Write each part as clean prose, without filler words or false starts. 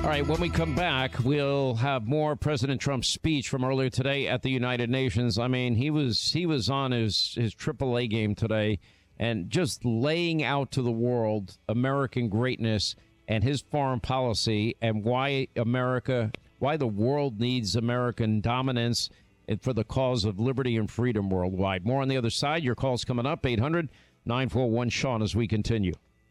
All right, when we come back, we'll have more President Trump's speech from earlier today at the United Nations. I mean, he was on his AAA game today and just laying out to the world American greatness and his foreign policy and why the world needs American dominance for the cause of liberty and freedom worldwide. More on the other side. Your call's coming up, 800-941-SEAN, as we continue.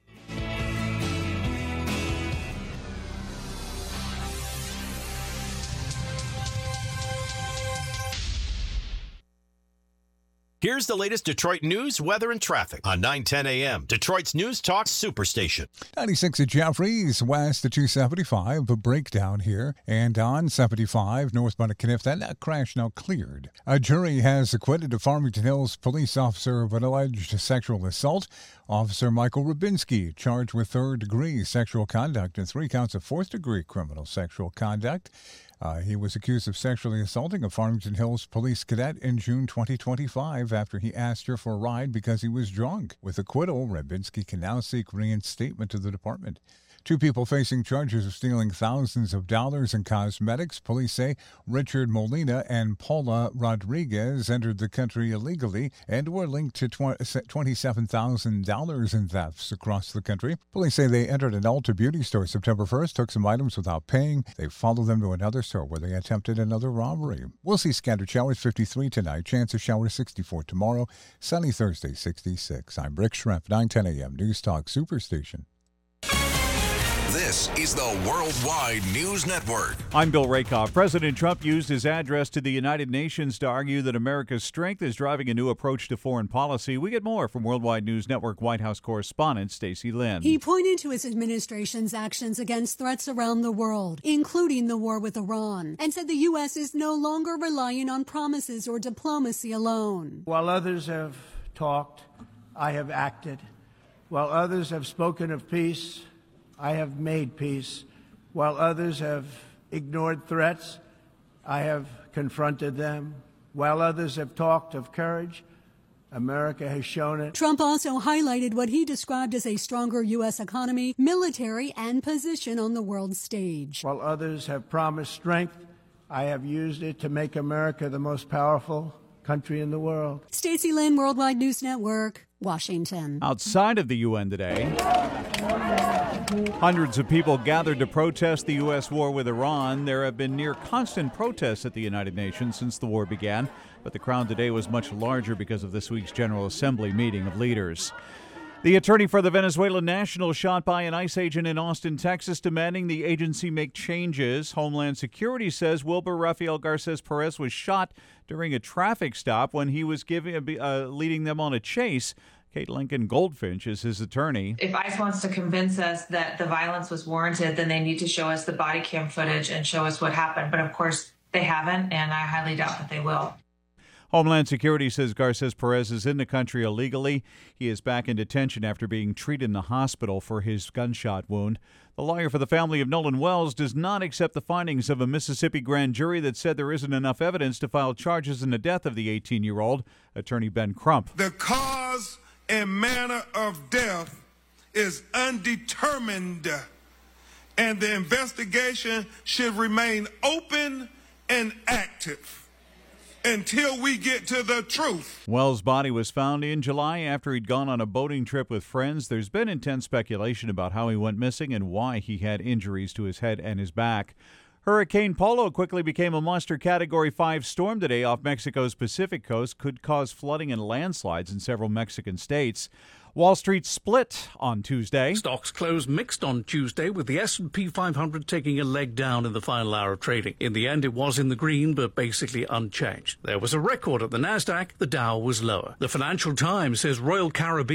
Here's the latest Detroit news, weather, and traffic on 910 a.m. Detroit's News Talk Superstation. 96 at Jeffries, west to 275, a breakdown here. And on 75, northbound at Kniff, that crash now cleared. A jury has acquitted a Farmington Hills police officer of an alleged sexual assault. Officer Michael Rubinski charged with third-degree sexual conduct and 3 counts of fourth-degree criminal sexual conduct. He was accused of sexually assaulting a Farmington Hills police cadet in June 2025 after he asked her for a ride because he was drunk. With acquittal, Rubinski can now seek reinstatement to the department. 2 people facing charges of stealing thousands of dollars in cosmetics. Police say Richard Molina and Paula Rodriguez entered the country illegally and were linked to $27,000 in thefts across the country. Police say they entered an Ulta beauty store September 1st, took some items without paying. They followed them to another store where they attempted another robbery. We'll see scattered showers 53 tonight, chance of showers 64 tomorrow, sunny Thursday 66. I'm Rick Schreff, 910 a.m. News Talk Superstation. This is the Worldwide News Network. I'm Bill Rakoff. President Trump used his address to the United Nations to argue that America's strength is driving a new approach to foreign policy. We get more from Worldwide News Network White House correspondent Stacey Lynn. He pointed to his administration's actions against threats around the world, including the war with Iran, and said the U.S. is no longer relying on promises or diplomacy alone. While others have talked, I have acted. While others have spoken of peace, I have made peace. While others have ignored threats, I have confronted them. While others have talked of courage, America has shown it. Trump also highlighted what he described as a stronger U.S. economy, military, and position on the world stage. While others have promised strength, I have used it to make America the most powerful country in the world. Stacey Lynn, Worldwide News Network, Washington. Outside of the UN today, hundreds of people gathered to protest the U.S. war with Iran. There have been near constant protests at the United Nations since the war began, but the crowd today was much larger because of this week's General Assembly meeting of leaders. The attorney for the Venezuelan national shot by an ICE agent in Austin, Texas, demanding the agency make changes. Homeland Security says Wilber Rafael Garces Perez was shot during a traffic stop when he was leading them on a chase. Kate Lincoln Goldfinch is his attorney. If ICE wants to convince us that the violence was warranted, then they need to show us the body cam footage and show us what happened. But of course, they haven't, and I highly doubt that they will. Homeland Security says Garces Perez is in the country illegally. He is back in detention after being treated in the hospital for his gunshot wound. The lawyer for the family of Nolan Wells does not accept the findings of a Mississippi grand jury that said there isn't enough evidence to file charges in the death of the 18-year-old. Attorney Ben Crump. The cause and manner of death is undetermined, and the investigation should remain open and active until we get to the truth. Wells' body was found in July after he'd gone on a boating trip with friends. There's been intense speculation about how he went missing and why he had injuries to his head and his back. Hurricane Polo quickly became a monster Category 5 storm today off Mexico's Pacific coast, could cause flooding and landslides in several Mexican states. Wall Street split on Tuesday. Stocks closed mixed on Tuesday, with the S&P 500 taking a leg down in the final hour of trading. In the end, it was in the green, but basically unchanged. There was a record at the Nasdaq. The Dow was lower. The Financial Times says Royal Caribbean